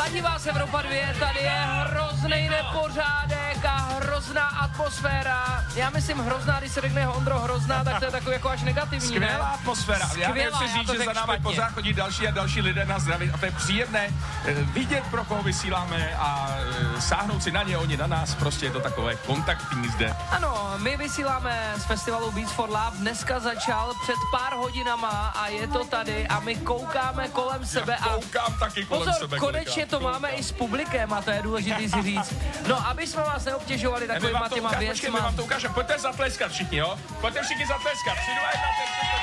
Ladí vás Evropa 2, tady je hroznej nepořádek a hrozná atmosféra. Já myslím hrozná, když se řekne Ondro hrozná, tak to je takový jako až negativní. Skvělá atmosféra. Já chci říct, že za námi pořád chodí další a další lidé na zdraví a to je příjemné vidět, pro koho vysíláme a sáhnout si na ně, oni na nás, prostě je to takové kontaktní zde. Ano, my vysíláme z festivalu Beats for Love, dneska začal před pár hodinama a je to tady a my koukáme kolem sebe a koukám taky kolem pozor, sebe. konečně to máme i s publikem a to je důležitý si říct. No, aby jsme vás neobtěžovali takovýma těma věcma. Počkej, my vám to ukážeme, pojďte zatleskat všichni, jo? Pojďte všichni zatleskat, 3, 2, 1,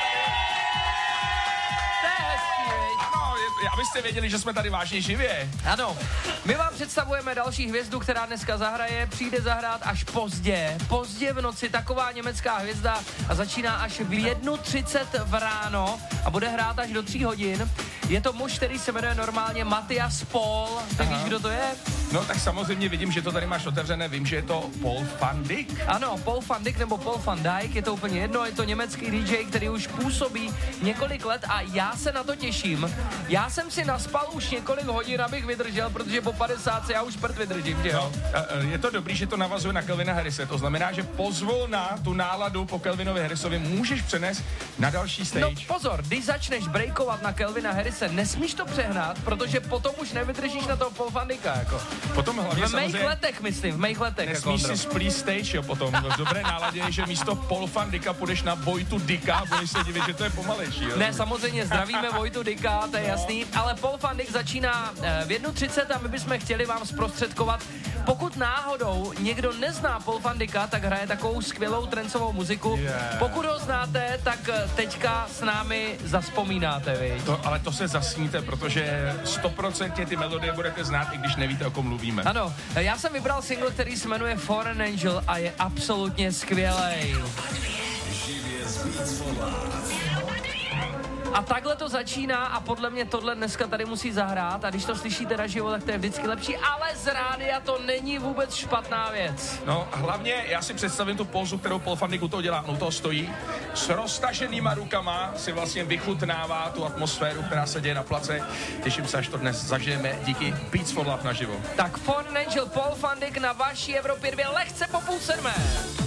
abyste věděli, že jsme tady vážně živě. Ano, my vám představujeme další hvězdu, která dneska zahraje, přijde zahrát až pozdě v noci, taková německá hvězda a začíná až v 1:30 v ráno a bude hrát až do 3 hodin. Je to muž, který se jmenuje normálně Matthias Paul. Ty víš, kdo to je? No tak samozřejmě vidím, že to tady máš otevřené, vím, že je to Paul van Dyk. Ano, Paul van Dyk nebo Paul van Dijk, je to úplně jedno, je to německý DJ, který už působí několik let a já se na to těším. Já jsem si naspal už několik hodin, abych vydržel, protože po 50 já už prd vydržím, že jo? Je to dobrý, že to navazuje na Calvina Harrise, to znamená, že pozvolna tu náladu po Calvinovi Harrisovi můžeš přenést na další stage. No pozor, když začneš breakovat na Calvina Harrise, nesmíš to přehnat, protože potom už nevydržíš na toho Paul van Dyka, jako. Potom hlavně v mých letech, myslím, v mých letech. Nesmíš si splít stage, jo, potom. V dobré náladě je, že místo Paul van Dyka půjdeš na Vojtu Dyka a budeš se divit, že to je pomalejší, jo. Ne, samozřejmě zdravíme Vojtu Dyka, to je jasný, ale Paul van Dyk začíná v 1:30 a my bychom chtěli vám zprostředkovat. Pokud náhodou někdo nezná Paul van Dyka, tak hraje takovou skvělou trencovou muziku. Pokud ho znáte, tak teďka s námi zavzpomínáte, viď? Ale to se zasníte, protože 100% ty melodie budete znát, i když nevíte, o kom mluvíme. Ano, já jsem vybral single, který se jmenuje Foreign Angel a je absolutně skvělej. A takhle to začíná a podle mě tohle dneska tady musí zahrát a když to slyšíte naživo, tak to je vždycky lepší, ale z rádia to není vůbec špatná věc. No hlavně já si představím tu pózu, kterou Paul van Dyk u toho dělá, on u toho stojí, s roztaženýma rukama si vlastně vychutnává tu atmosféru, která se děje na place. Těším se, až to dnes zažijeme díky Beats for Love naživo. Tak Foreign Angel, Paul van Dyk na vaší Evropě 2 lehce po 6:30.